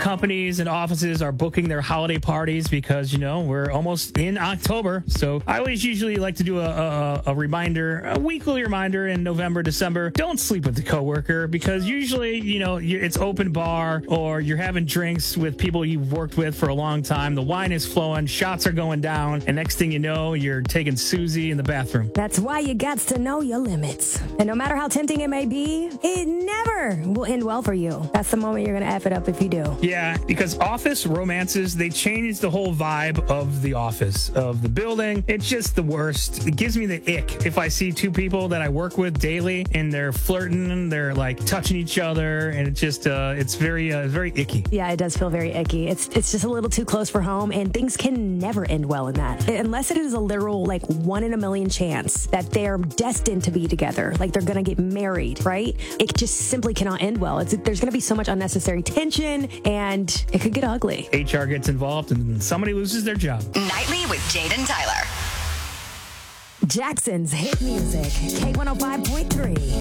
companies and offices are booking their holiday parties because, we're almost in October. So I always usually like to do a reminder, a weekly reminder in November, December. Don't sleep with the coworker because usually, it's open bar or you're having drinks with people you've worked with for a long time. The wine is flowing, shots are going down, and next thing you know, you're taking Susie in the bathroom. That's why you got to know your limits. And no matter how tempting it may be, it never will end well for you. That's the moment you're going to F it up if you do. Yeah, because office romances, they change the whole vibe of the office, of the building. It's just the worst. It gives me the ick if I see two people that I work with daily and they're flirting, they're like touching each other, and it just, it's very icky. Yeah, it does feel very icky. It's just a little too close for home, and things can never end well in that. Unless it is a literal, 1 in a million chance that they're destined to be together, like they're going to get married, right? It just simply cannot end well. There's going to be so much unnecessary tension, and it could get ugly. HR gets involved, and somebody loses their job. Nightly with Jade and Tyler. Jackson's hit music, K105.3.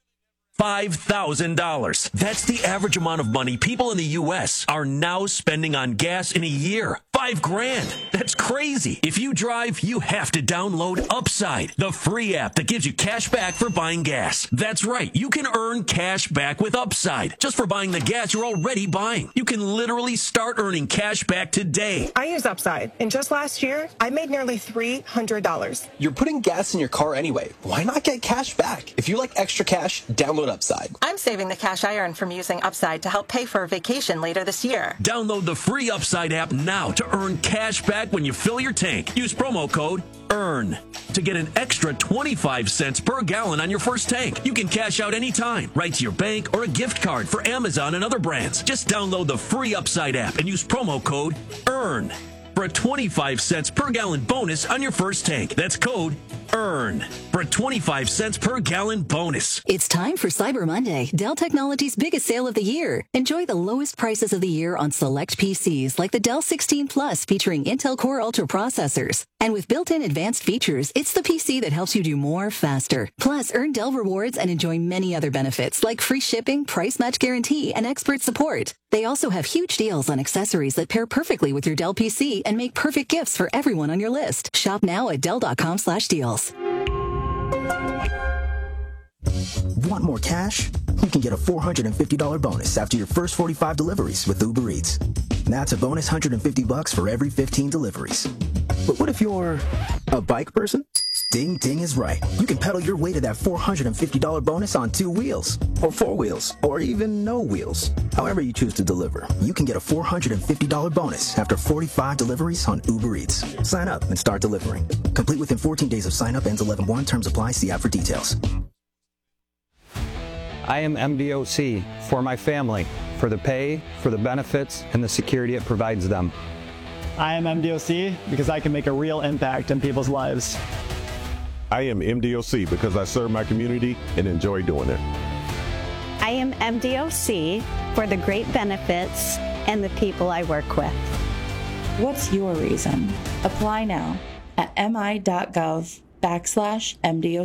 $5,000. That's the average amount of money people in the U.S. are now spending on gas in a year. $5,000. That's crazy. If you drive, you have to download Upside, the free app that gives you cash back for buying gas. That's right. You can earn cash back with Upside just for buying the gas you're already buying. You can literally start earning cash back today. I use Upside, and just last year, I made nearly $300. You're putting gas in your car anyway. Why not get cash back? If you like extra cash, download Upside. I'm saving the cash I earn from using Upside to help pay for a vacation later this year. Download the free Upside app now to earn cash back when you fill your tank. Use promo code EARN to get an extra 25 cents per gallon on your first tank. You can cash out anytime, right to your bank or a gift card for Amazon and other brands. Just download the free Upside app and use promo code EARN for a 25 cents per gallon bonus on your first tank. That's code EARN for a 25 cents per gallon bonus. It's time for Cyber Monday, Dell Technologies' biggest sale of the year. Enjoy the lowest prices of the year on select PCs like the Dell 16 Plus featuring Intel Core Ultra processors. And with built-in advanced features, it's the PC that helps you do more faster. Plus, earn Dell rewards and enjoy many other benefits like free shipping, price match guarantee, and expert support. They also have huge deals on accessories that pair perfectly with your Dell PC and make perfect gifts for everyone on your list. Shop now at Dell.com/deals. Want more cash? You can get a $450 bonus after your first 45 deliveries with Uber Eats. That's a bonus $150 for every 15 deliveries. But what if you're a bike person? Ding Ding is right. You can pedal your way to that $450 bonus on 2 wheels, or 4 wheels, or even no wheels. However you choose to deliver, you can get a $450 bonus after 45 deliveries on Uber Eats. Sign up and start delivering. Complete within 14 days of sign up. Ends 11/1. Terms apply. See app for details. I am MDOC for my family, for the pay, for the benefits, and the security it provides them. I am MDOC because I can make a real impact in people's lives. I am MDOC because I serve my community and enjoy doing it. I am MDOC for the great benefits and the people I work with. What's your reason? Apply now at mi.gov/MDOC.